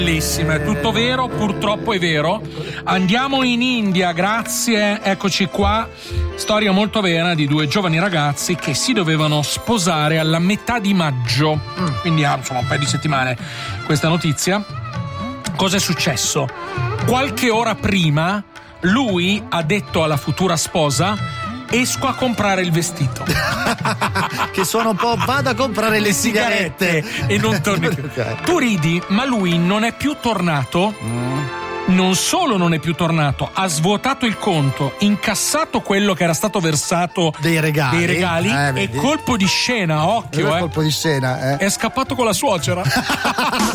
Bellissima, è tutto vero, purtroppo è vero. Andiamo in India, grazie, eccoci qua. Storia molto vera di due giovani ragazzi che si dovevano sposare alla metà di maggio, quindi insomma un paio di settimane. Questa notizia. Cosa è successo? Qualche ora prima lui ha detto alla futura sposa: esco a comprare il vestito. Che suona un po', vado a comprare le sigarette e non torni più. Tu ridi, ma lui non è più tornato. Non solo non è più tornato, ha svuotato il conto, incassato quello che era stato versato dei regali e colpo di scena, occhio, colpo di scena, è scappato con la suocera.